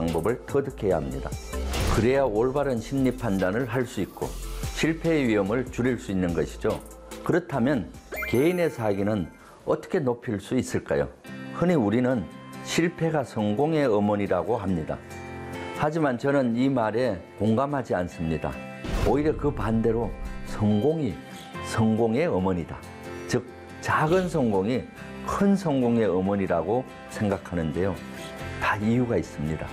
방법을 터득해야 합니다. 그래야 올바른 심리 판단을 할 수 있고 실패의 위험을 줄일 수 있는 것이죠. 그렇다면 개인의 사기는 어떻게 높일 수 있을까요? 흔히 우리는 실패가 성공의 어머니라고 합니다. 하지만 저는 이 말에 공감하지 않습니다. 오히려 그 반대로 성공이 성공의 어머니다. 즉, 작은 성공이 큰 성공의 어머니라고 생각하는데요. 다 이유가 있습니다.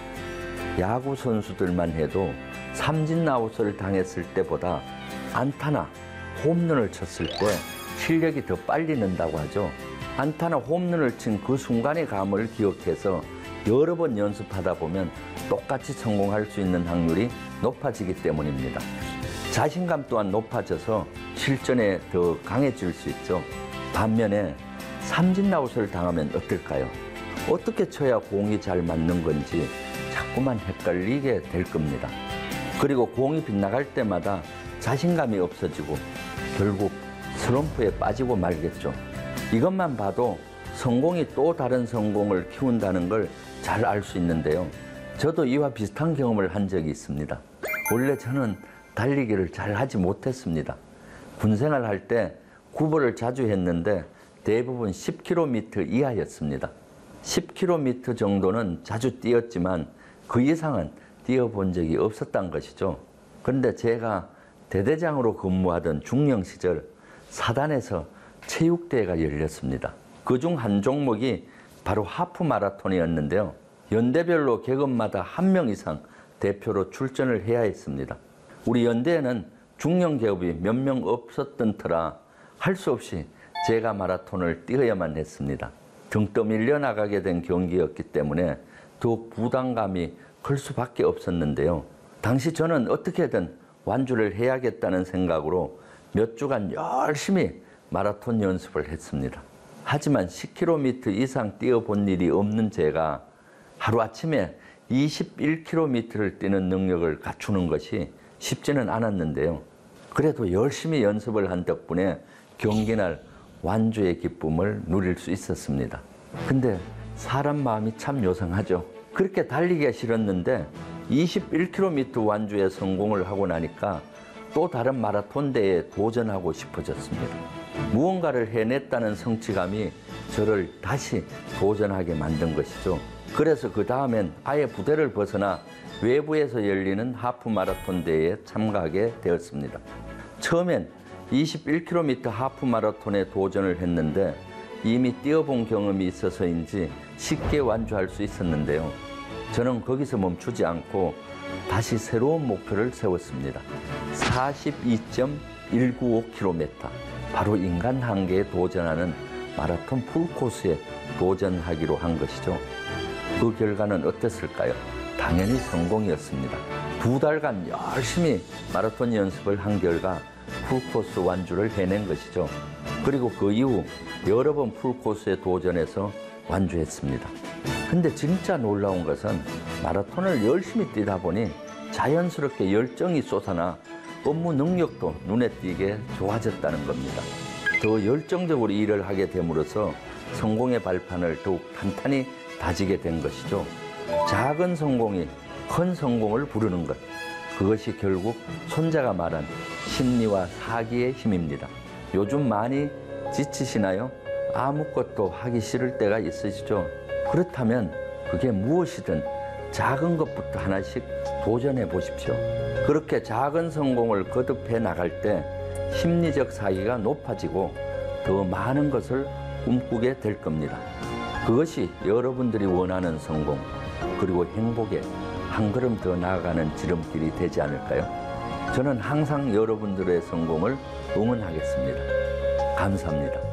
야구 선수들만 해도 삼진아웃을 당했을 때보다 안타나 홈런을 쳤을 때 실력이 더 빨리 는다고 하죠. 안타나 홈런을 친 그 순간의 감을 기억해서 여러 번 연습하다 보면 똑같이 성공할 수 있는 확률이 높아지기 때문입니다. 자신감 또한 높아져서 실전에 더 강해질 수 있죠. 반면에 삼진아웃을 당하면 어떨까요? 어떻게 쳐야 공이 잘 맞는 건지 자꾸만 헷갈리게 될 겁니다. 그리고 공이 빗나갈 때마다 자신감이 없어지고 결국 슬럼프에 빠지고 말겠죠. 이것만 봐도 성공이 또 다른 성공을 키운다는 걸 잘 알 수 있는데요. 저도 이와 비슷한 경험을 한 적이 있습니다. 원래 저는 달리기를 잘 하지 못했습니다. 군생활 할 때 구보를 자주 했는데 대부분 10km 이하였습니다. 10km 정도는 자주 뛰었지만 그 이상은 뛰어본 적이 없었던 것이죠. 그런데 제가 대대장으로 근무하던 중령 시절 사단에서 체육대회가 열렸습니다. 그중 한 종목이 바로 하프 마라톤이었는데요. 연대별로 계급마다 1명 이상 대표로 출전을 해야 했습니다. 우리 연대에는 중령 계급이 몇 명 없었던 터라 할 수 없이 제가 마라톤을 뛰어야만 했습니다. 등 떠밀려 나가게 된 경기였기 때문에 더욱 부담감이 클 수밖에 없었는데요. 당시 저는 어떻게든 완주를 해야겠다는 생각으로 몇 주간 열심히 마라톤 연습을 했습니다. 하지만 10km 이상 뛰어본 일이 없는 제가 하루아침에 21km를 뛰는 능력을 갖추는 것이 쉽지는 않았는데요. 그래도 열심히 연습을 한 덕분에 경기날 완주의 기쁨을 누릴 수 있었습니다. 근데 사람 마음이 참 요상하죠. 그렇게 달리기가 싫었는데 21km 완주에 성공을 하고 나니까 또 다른 마라톤 대회에 도전하고 싶어졌습니다. 무언가를 해냈다는 성취감이 저를 다시 도전하게 만든 것이죠. 그래서 그 다음엔 아예 부대를 벗어나 외부에서 열리는 하프 마라톤 대회에 참가하게 되었습니다. 처음엔 21km 하프 마라톤에 도전을 했는데 이미 뛰어본 경험이 있어서인지 쉽게 완주할 수 있었는데요. 저는 거기서 멈추지 않고 다시 새로운 목표를 세웠습니다. 42.195km, 바로 인간 한계에 도전하는 마라톤 풀코스에 도전하기로 한 것이죠. 그 결과는 어땠을까요? 당연히 성공이었습니다. 2달간 열심히 마라톤 연습을 한 결과 풀코스 완주를 해낸 것이죠. 그리고 그 이후 여러 번 풀코스에 도전해서 완주했습니다. 근데 진짜 놀라운 것은 마라톤을 열심히 뛰다 보니 자연스럽게 열정이 솟아나 업무 능력도 눈에 띄게 좋아졌다는 겁니다. 더 열정적으로 일을 하게 됨으로써 성공의 발판을 더욱 탄탄히 다지게 된 것이죠. 작은 성공이 큰 성공을 부르는 것, 그것이 결국 손자가 말한 심리와 사기의 힘입니다. 요즘 많이 지치시나요? 아무것도 하기 싫을 때가 있으시죠? 그렇다면 그게 무엇이든 작은 것부터 하나씩 도전해 보십시오. 그렇게 작은 성공을 거듭해 나갈 때 심리적 사기가 높아지고 더 많은 것을 꿈꾸게 될 겁니다. 그것이 여러분들이 원하는 성공, 그리고 행복에 한 걸음 더 나아가는 지름길이 되지 않을까요? 저는 항상 여러분들의 성공을 응원하겠습니다. 감사합니다.